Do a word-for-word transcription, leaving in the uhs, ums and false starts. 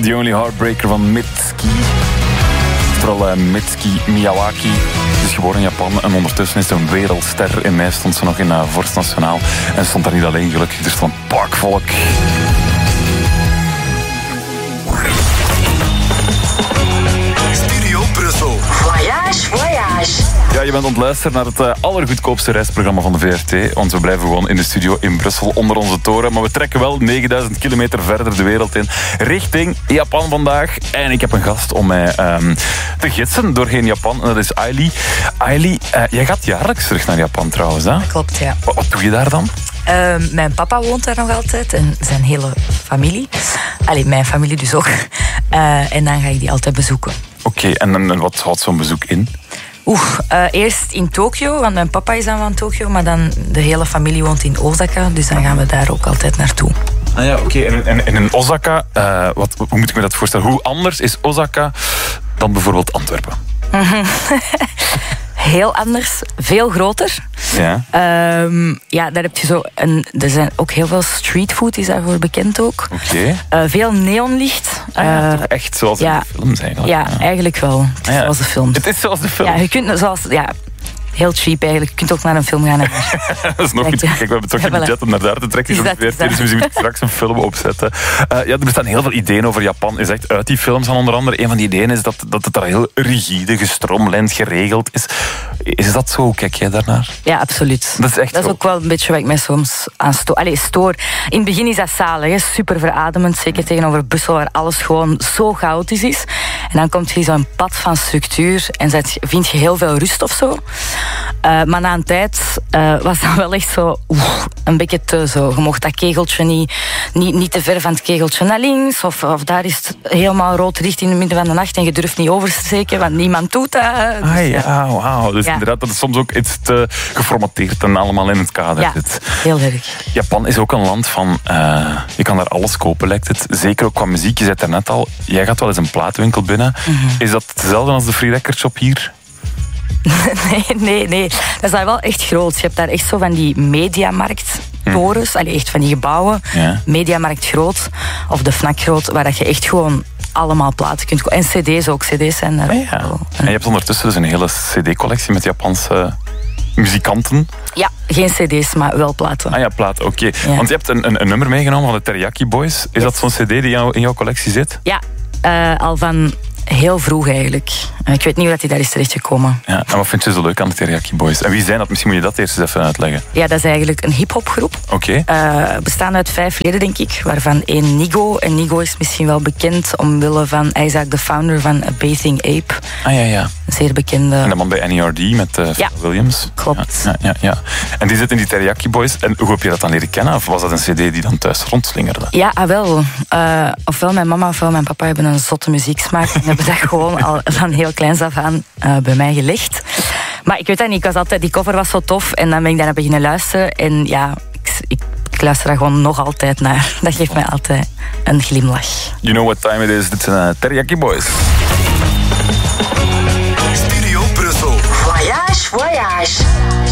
The Only Heartbreaker van Mitski. Vooral uh, Mitski Miyawaki. Ze is geboren in Japan en ondertussen is ze een wereldster. In mei stond ze nog in uh, Vorst Nationaal. En stond daar niet alleen gelukkig, er stond een pak volk. Studio Brussel. Voyage, voyage. Ja, je bent aan het luisteren naar het uh, allergoedkoopste reisprogramma van de V R T. Want we blijven gewoon in de studio in Brussel onder onze toren. Maar we trekken wel negenduizend kilometer verder de wereld in. Richting Japan vandaag. En ik heb een gast om mij um, te gidsen doorheen Japan. En dat is Ailey. Ailey, uh, jij gaat jaarlijks terug naar Japan trouwens, hè? Klopt, ja. Wat, wat doe je daar dan? Uh, mijn papa woont daar nog altijd en zijn hele familie. Allee, mijn familie dus ook. Uh, en dan ga ik die altijd bezoeken. Oké, okay, en, en wat houdt zo'n bezoek in? Oeh, uh, eerst in Tokio, want mijn papa is dan van Tokio, maar dan de hele familie woont in Osaka, dus dan gaan we daar ook altijd naartoe. Ah ja, oké. Okay. En, en, en in Osaka, uh, wat, hoe moet ik me dat voorstellen? Hoe anders is Osaka dan bijvoorbeeld Antwerpen? Heel anders, veel groter. Ja. Um, ja, daar heb je zo een, er zijn ook heel veel streetfood, is daarvoor bekend ook. Oké. Okay. Uh, veel neonlicht. Ah, ja, uh, toch echt zoals ja, in de films eigenlijk. Ja, ja, eigenlijk wel. Het is ah, ja. zoals de films. Het is zoals de films. Ja, je kunt zoals... Ja, heel cheap eigenlijk. Je kunt ook naar een film gaan. Dat is nog iets. Kijk, we hebben toch geen ja, budget om naar daar te trekken. Dat, dus misschien moet ik straks een film opzetten. Uh, ja, er bestaan heel veel ideeën over Japan. Je zegt uit die films aan onder andere. Een van die ideeën is dat, dat het daar heel rigide, gestroomlijnd, geregeld is. Is dat zo? Hoe kijk jij daarnaar? Ja, absoluut. Dat is echt Dat zo. is ook wel een beetje wat ik mij soms aan sto- Allee, stoor. In het begin is dat zalig, hè? Super verademend. Zeker tegenover Brussel, waar alles gewoon zo chaotisch is. En dan komt je zo'n pad van structuur en vind je heel veel rust of zo. Uh, maar na een tijd uh, was dat wel echt zo oeh, een beetje te zo. Je mocht dat kegeltje niet, niet, niet te ver van het kegeltje naar links. Of, of daar is het helemaal rood licht in het midden van de nacht en je durft niet oversteken, want niemand doet dat. Dus, ah ja, wauw. Dus ja. inderdaad, dat is soms ook iets te geformateerd en allemaal in het kader ja, zit. Heel erg. Japan is ook een land van, uh, je kan daar alles kopen, lijkt het. Zeker ook qua muziek. Je zei het net al, jij gaat wel eens een platenwinkel binnen. Mm-hmm. Is dat hetzelfde als de Free Record Shop hier? Nee, nee, nee. Dat is daar wel echt groot. Je hebt daar echt zo van die mediamarkttorens, hm. allee, echt van die gebouwen. Ja. Mediamarkt groot, of de Fnac groot, waar dat je echt gewoon allemaal platen kunt kopen. En cd's ook. Cd's zijn daar oh ja. wel. En je hebt ondertussen dus een hele cd-collectie met Japanse muzikanten. Ja, geen cd's, maar wel platen. Ah ja, platen, oké. Okay. Ja. Want je hebt een, een, een nummer meegenomen van de Teriyaki Boys. Is yes. dat zo'n cd die in, jou, in jouw collectie zit? Ja, uh, al van... Heel vroeg eigenlijk. Ik weet niet hoe hij daar is terechtgekomen. Ja, en wat vind je zo leuk aan de Teriyaki Boys? En wie zijn dat? Misschien moet je dat eerst eens even uitleggen. Ja, dat is eigenlijk een hip-hopgroep. Oké. Okay. Uh, bestaan uit vijf leden, denk ik. Waarvan één Nigo. En Nigo is misschien wel bekend omwille van... Hij is eigenlijk de founder van A Bathing Ape. Ah ja, ja. Een zeer bekende... En de man bij N E R D met uh, ja, Williams. Klopt. Ja, ja, ja. En die zit in die Teriyaki Boys. En hoe heb je dat dan leren kennen? Of was dat een cd die dan thuis rondslingerde? Ja, ah, wel. Uh, ofwel mijn mama ofwel mijn papa hebben een zotte muzieksmaak. En hebben dat gewoon al van heel kleins af aan uh, bij mij gelegd. Maar ik weet dat niet, ik was altijd, die cover was zo tof en dan ben ik daarna beginnen luisteren en ja, ik, ik, ik luister daar gewoon nog altijd naar. Dat geeft mij altijd een glimlach. You know what time it is, dit zijn uh, Teriyaki Boys. Studio Brussel. Voyage, voyage.